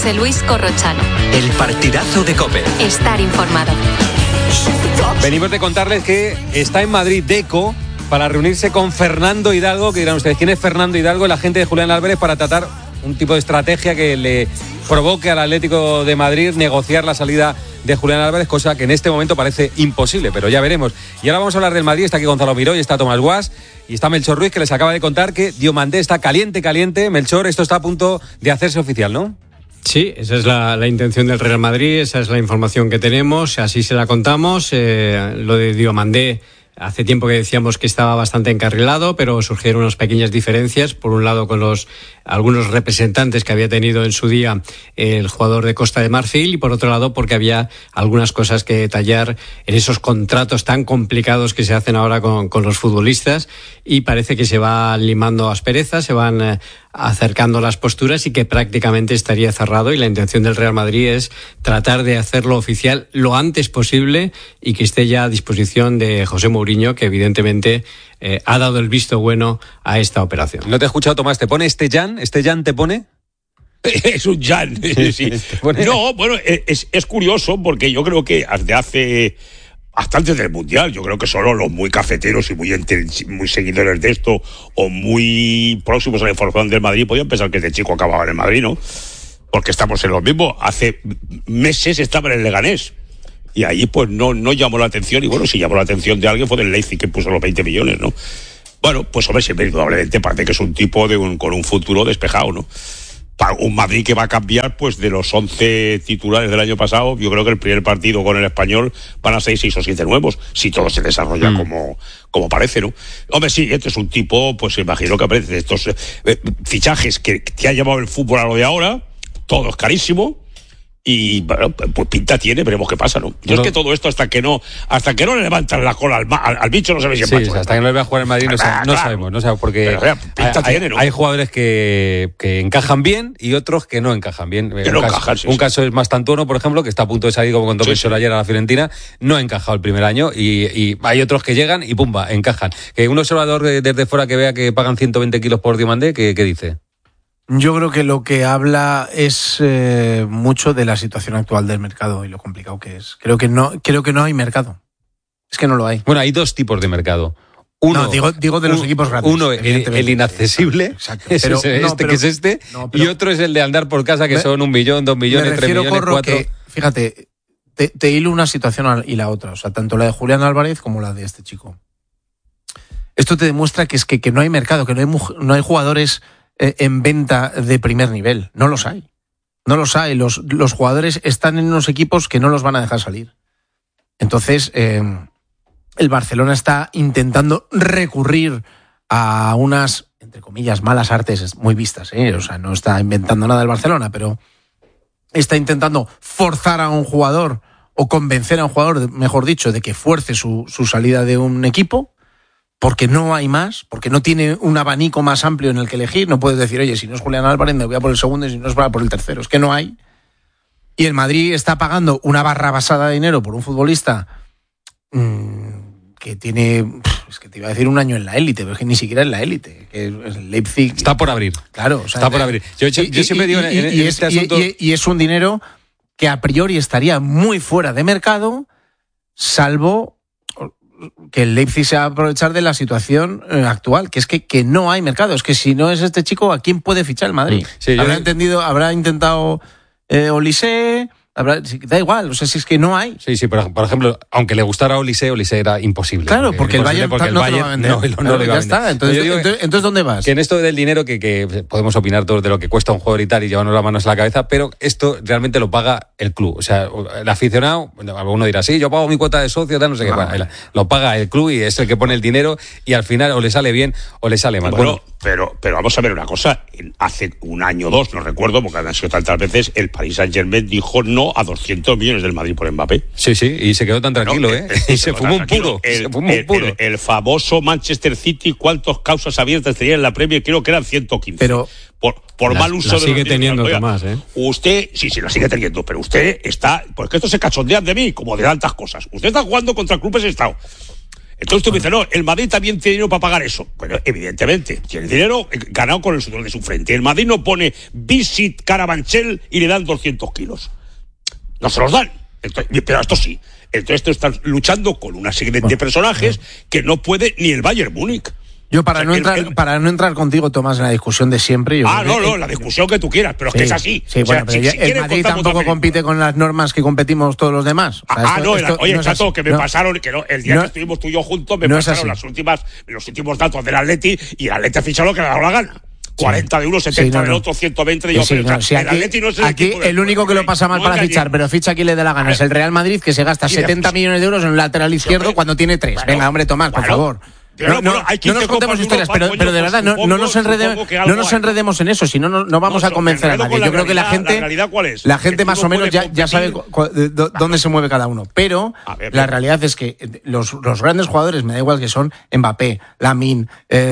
José Luis Corrochano. El partidazo de COPE. Estar informado. Venimos de contarles que está en Madrid Deco para reunirse con Fernando Hidalgo, que dirán ustedes, ¿quién es Fernando Hidalgo? El agente de Julián Álvarez, para tratar un tipo de estrategia que le provoque al Atlético de Madrid negociar la salida de Julián Álvarez, cosa que en este momento parece imposible, pero ya veremos. Y ahora vamos a hablar del Madrid. Está aquí Gonzalo Miró y está Tomás Guas y está Melchor Ruiz, que les acaba de contar que Diomandé está caliente. Melchor, esto está a punto de hacerse oficial, ¿no? Sí, esa es la intención del Real Madrid, esa es la información que tenemos, así se la contamos. Lo de Diomandé, hace tiempo que decíamos que estaba bastante encarrilado, pero surgieron unas pequeñas diferencias. Por un lado, con algunos representantes que había tenido en su día el jugador de Costa de Marfil, y por otro lado, porque había algunas cosas que detallar en esos contratos tan complicados que se hacen ahora con los futbolistas, y parece que se va limando asperezas, se van acercando las posturas y que prácticamente estaría cerrado, y la intención del Real Madrid es tratar de hacerlo oficial lo antes posible y que esté ya a disposición de José Mourinho, que evidentemente ha dado el visto bueno a esta operación. No te he escuchado, Tomás. ¿Te pone este Jan te pone? Es un Jan, sí. No, bueno, es curioso porque yo creo que desde hace hasta antes del Mundial, yo creo que solo los muy cafeteros y muy seguidores de esto o muy próximos a la información del Madrid podían pensar que este chico acababa en el Madrid, ¿no? Porque estamos en lo mismo. Hace meses estaba en el Leganés y ahí pues no llamó la atención, y bueno, si llamó la atención de alguien fue del Leipzig, que puso los 20 millones, ¿no? Bueno, pues hombre, siempre indudablemente parece que es un tipo con un futuro despejado, ¿no? Para un Madrid que va a cambiar, pues de los 11 titulares del año pasado, yo creo que el primer partido con el Español van a ser 6 o 7 nuevos, si todo se desarrolla como parece, ¿no? Hombre, sí, este es un tipo, pues imagino que aparece de estos fichajes que te ha llevado el fútbol a lo de ahora, todo es carísimo. Y bueno, pues pinta tiene, veremos qué pasa, ¿no? Yo es que todo esto hasta que no le levantan la cola al bicho no se ve si es macho. Hasta que no le vea jugar en Madrid no sabemos, porque pero, pinta tiene, ¿no? Hay jugadores que encajan bien y otros que no encajan bien. Un caso es Mastantuono, por ejemplo, que está a punto de salir, como contó Pessoa ayer, a la Fiorentina, no ha encajado el primer año, y hay otros que llegan y pumba, encajan. Que un observador desde fuera que vea que pagan 120 kilos por Diomandé, ¿qué dice? Yo creo que lo que habla es mucho de la situación actual del mercado y lo complicado que es. Creo que no hay mercado. Es que no lo hay. Bueno, hay dos tipos de mercado. Uno, digo de los equipos grandes. Uno, el inaccesible, que es este, y otro es el de andar por casa, que son 1 millón, 2 millones, 3 millones, 4. Que, fíjate, te hilo una situación y la otra. O sea, tanto la de Julián Álvarez como la de este chico. Esto te demuestra que es que no hay mercado, que no hay jugadores en venta de primer nivel. No los hay. Los jugadores están en unos equipos que no los van a dejar salir. Entonces, el Barcelona está intentando recurrir a unas, entre comillas, malas artes muy vistas, O sea, no está inventando nada el Barcelona, pero está intentando forzar a un jugador o convencer a un jugador, mejor dicho, de que fuerce su salida de un equipo, porque no hay más, porque no tiene un abanico más amplio en el que elegir. No puedes decir, oye, si no es Julián Álvarez me voy a por el segundo, y si no es por el tercero. Es que no hay. Y el Madrid está pagando una barra basada de dinero por un futbolista que tiene, es que te iba a decir, un año en la élite, pero es que ni siquiera en la élite. Que el Leipzig está por abrir. Claro, o sea, está por abrir. Yo siempre digo en este asunto, y es un dinero que a priori estaría muy fuera de mercado, salvo que el Leipzig se va a aprovechar de la situación actual, que es que no hay mercado. Es que si no es este chico, ¿a quién puede fichar el Madrid? Sí, habrá intentado Olise, da igual, o sea, si es que no hay. Sí, por ejemplo, aunque le gustara Olise era imposible. Claro, porque el Bayern no lo va a vender. No lo iba a vender. Está. Entonces, ¿dónde vas? Que en esto del dinero, que podemos opinar todos de lo que cuesta un jugador y tal, y llevarnos las manos a la cabeza, pero esto realmente lo paga el club. O sea, el aficionado, uno dirá, sí, yo pago mi cuota de socio, tal, no sé qué. Lo paga el club y es el que pone el dinero, y al final o le sale bien o le sale mal. Bueno, pero vamos a ver una cosa. Hace 1 año o 2, no recuerdo, porque han sido tantas veces, el Paris Saint-Germain dijo no a 200 millones del Madrid por Mbappé. Sí, y se quedó tan tranquilo, y se fumó un puro. El famoso Manchester City, ¿cuántas causas abiertas tenía en la Premier? Creo que eran 115. Pero por mal uso de los sigue teniendo, Tomás, Usted, sí, la sigue teniendo, pero usted está, porque estos se cachondean de mí, como de tantas cosas. Usted está jugando contra el Club Sestao. Entonces tú me dices, no, el Madrid también tiene dinero para pagar eso. Bueno, evidentemente, tiene dinero ganado con el sudor de su frente. El Madrid no pone Visit Carabanchel y le dan 200 kilos. No se los dan. Entonces, pero esto sí. Entonces tú estás luchando con una serie de personajes que no puede ni el Bayern Múnich. Yo para no entrar contigo, Tomás, en la discusión de siempre... la discusión que tú quieras, pero es que es así. Sí, bueno, pero el Madrid tampoco compite con las normas que competimos todos los demás. Pasaron, el día que estuvimos tú y yo juntos, me pasaron los últimos datos del Atleti, y el Atleti ha fichado lo que le ha dado la gana. 40 de uno, 70 del otro, 120 de aquí el único que lo pasa mal para fichar, pero ficha quien le dé la gana, es el Real Madrid, que se gasta 70 millones de euros en un lateral izquierdo cuando tiene 3. Venga, hombre, Tomás, por favor. No nos contemos historias, pero de verdad no nos enredemos en eso, si no vamos a convencer a nadie. Yo creo que la gente más o menos ya sabe dónde se mueve cada uno. Pero la realidad es que los grandes jugadores, me da igual que son Mbappé, Lamine,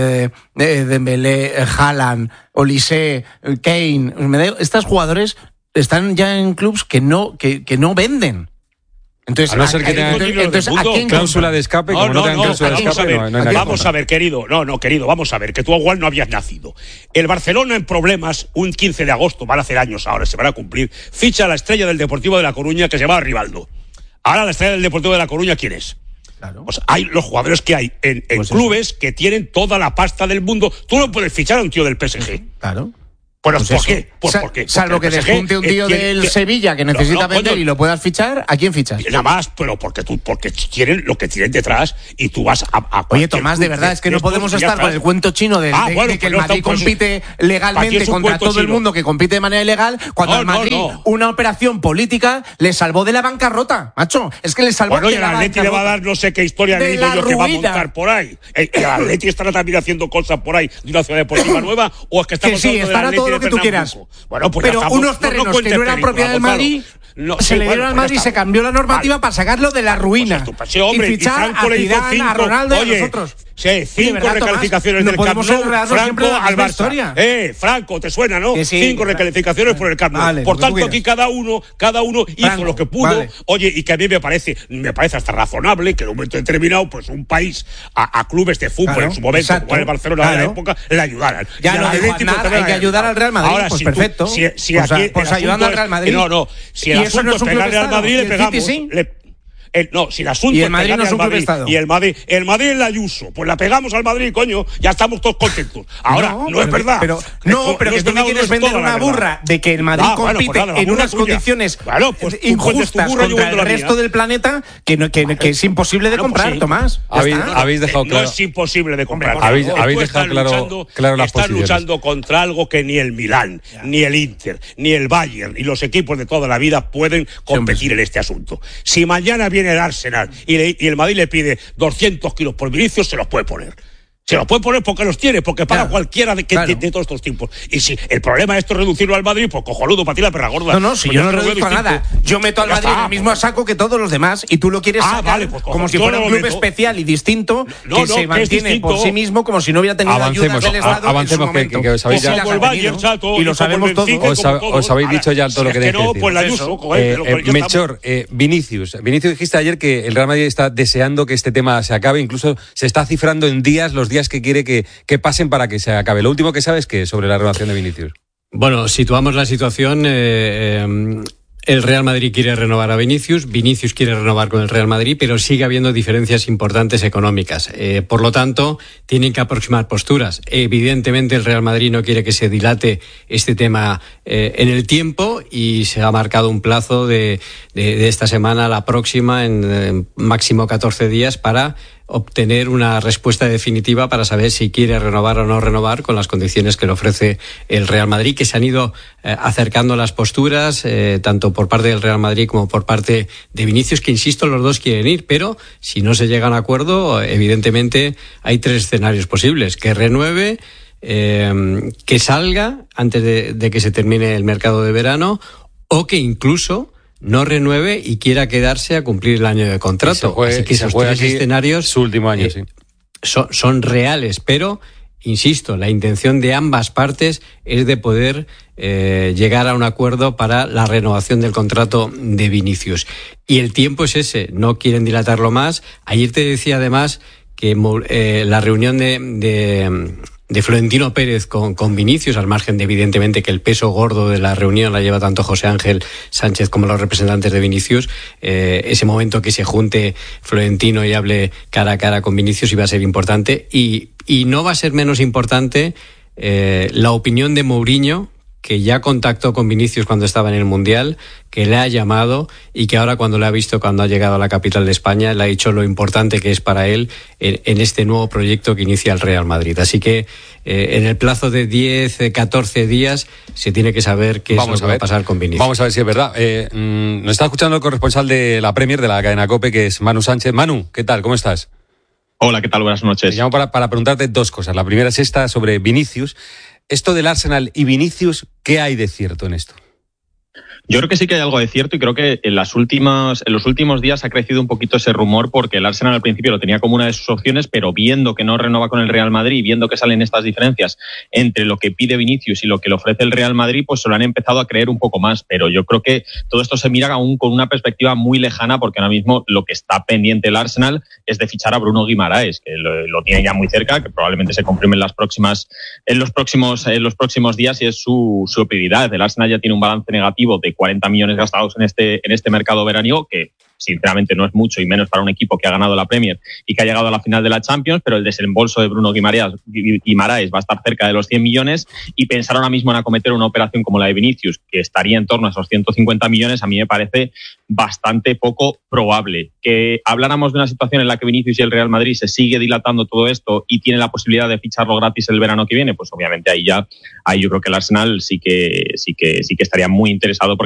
Dembélé, Haaland, Olise, Kane, estos jugadores están ya en clubs que no venden. Entonces, a no ser que tengan cláusula de escape, como no tengan cláusula de escape, vamos a ver, querido, vamos a ver, que tú igual no habías nacido. El Barcelona en problemas, un 15 de agosto, van a hacer años ahora, se van a cumplir, ficha a la estrella del Deportivo de La Coruña, que se llama Rivaldo. Ahora la estrella del Deportivo de La Coruña, ¿quién es? Claro. O sea, hay los jugadores que hay en clubes que tienen toda la pasta del mundo. Tú no puedes fichar a un tío del PSG. Claro. Bueno, ¿por qué? Porque salvo que despunte un tío del Sevilla que necesita vender y lo puedas fichar, ¿a quién fichas? Nada más, pero porque tienen lo que tienen detrás y tú vas a Oye, Tomás, de verdad, es que no podemos estar con el cuento chino de que el Madrid compite legalmente contra todo el mundo que compite de manera ilegal, cuando al Madrid una operación política le salvó de la bancarrota, macho. Es que le salvó de la bancarrota. Bueno, y el Atleti le va a dar no sé qué historia de yo que va a montar por ahí. ¿El Atleti estará también haciendo cosas por ahí de una ciudad deportiva nueva o es que estamos hablando del Atleti? Lo que tú quieras. Bueno, pues pero unos terrenos que no eran propiedad del Madrid se le dieron al Madrid, se cambió la normativa para sacarlo de la ruina y fichar a Zidane, a Ronaldo y a nosotros. Sí, 5 recalificaciones del Camp Nou, Franco al Barça. Franco, te suena, ¿no? 5 recalificaciones por el Camp Nou. Vale, por tanto, aquí cada uno hizo lo que pudo. Vale. Oye, y que a mí me parece hasta razonable que en un momento determinado, pues un país a clubes de fútbol en su momento, como el Barcelona de la época, le ayudaran. Ya no dijo Aznar, hay que ayudar al Real Madrid. Ahora, pues perfecto. Pues ayudando al Real Madrid. Si el asunto es pegarle al Madrid, le pegamos. Si el asunto y el Madrid no es un club de Estado. Y el Madrid es la Ayuso, pues la pegamos al Madrid, coño, ya estamos todos contentos. Ahora, no es verdad. Pero que tú me quieres vender una burra de que el Madrid compite en unas condiciones injustas contra el resto del planeta que es imposible de comprar, Tomás. Habéis dejado claro. No es imposible de comprar. Habéis dejado claro las posiciones. Estás luchando contra algo que ni el Milán, ni el Inter, ni el Bayern, y los equipos de toda la vida pueden competir en este asunto. Si mañana viene el Arsenal y el Madrid le pide 200 kilos por Vinicius, se los puede poner. Se los puede poner porque los tiene, porque paga cualquiera de todos estos tiempos. Y si el problema es reducirlo al Madrid, pues cojonudo, para ti la perra gorda. Si yo no reduzco a nada. Yo meto al Madrid en el mismo saco que todos los demás y tú lo quieres sacar como si fuera un club especial y distinto que se mantiene por sí mismo como si no hubiera tenido ayudas del Estado. Avancemos, que os habéis y lo sabemos todos. Os habéis dicho ya todo lo que tenéis que decir. Melchor, Vinicius dijiste ayer que el Real Madrid está deseando que este tema se acabe, incluso se está cifrando en los días que quiere que pasen para que se acabe. Lo último que sabes que sobre la renovación de Vinicius. Bueno, situamos la situación. El Real Madrid quiere renovar a Vinicius quiere renovar con el Real Madrid, pero sigue habiendo diferencias importantes económicas. Por lo tanto, tienen que aproximar posturas. Evidentemente, el Real Madrid no quiere que se dilate este tema en el tiempo y se ha marcado un plazo de esta semana a la próxima en máximo 14 días para obtener una respuesta definitiva para saber si quiere renovar o no renovar con las condiciones que le ofrece el Real Madrid, que se han ido acercando las posturas, tanto por parte del Real Madrid como por parte de Vinicius, que insisto, los dos quieren ir, pero si no se llega a un acuerdo, evidentemente hay 3 escenarios posibles: que renueve, que salga antes de que se termine el mercado de verano, o que incluso no renueve y quiera quedarse a cumplir el año de contrato. Así que esos 3 escenarios su último año, sí. Son reales, pero insisto, la intención de ambas partes es de poder llegar a un acuerdo para la renovación del contrato de Vinicius. Y el tiempo es ese, no quieren dilatarlo más. Ayer te decía además que la reunión de Florentino Pérez con Vinicius, al margen de evidentemente que el peso gordo de la reunión la lleva tanto José Ángel Sánchez como los representantes de Vinicius, ese momento que se junte Florentino y hable cara a cara con Vinicius iba a ser importante y no va a ser menos importante la opinión de Mourinho, que ya contactó con Vinicius cuando estaba en el Mundial, que le ha llamado y que ahora cuando le ha visto cuando ha llegado a la capital de España le ha dicho lo importante que es para él en este nuevo proyecto que inicia el Real Madrid. Así que en el plazo de 10, 14 días se tiene que saber qué es lo que va a pasar con Vinicius. Vamos a ver si es verdad. Nos está escuchando el corresponsal de la Premier, de la cadena COPE, que es Manu Sánchez. Manu, ¿qué tal? ¿Cómo estás? Hola, ¿qué tal? Buenas noches. Te llamo para preguntarte dos cosas. La primera es esta sobre Vinicius. Esto del Arsenal y Vinicius, ¿qué hay de cierto en esto? Yo creo que sí que hay algo de cierto y creo que en los últimos días ha crecido un poquito ese rumor porque el Arsenal al principio lo tenía como una de sus opciones, pero viendo que no renova con el Real Madrid, viendo que salen estas diferencias entre lo que pide Vinicius y lo que le ofrece el Real Madrid, pues se lo han empezado a creer un poco más. Pero yo creo que todo esto se mira aún con una perspectiva muy lejana porque ahora mismo lo que está pendiente el Arsenal es de fichar a Bruno Guimaraes, que lo tiene ya muy cerca, que probablemente se confirme en los próximos días y es su prioridad. El Arsenal ya tiene un balance negativo de 40 millones gastados en este mercado veraniego, que sinceramente no es mucho y menos para un equipo que ha ganado la Premier y que ha llegado a la final de la Champions, pero el desembolso de Bruno Guimaraes va a estar cerca de los 100 millones y pensar ahora mismo en acometer una operación como la de Vinicius, que estaría en torno a esos 150 millones, a mí me parece bastante poco probable. Que habláramos de una situación en la que Vinicius y el Real Madrid se sigue dilatando todo esto y tiene la posibilidad de ficharlo gratis el verano que viene, pues obviamente ahí yo creo que el Arsenal sí que estaría muy interesado porque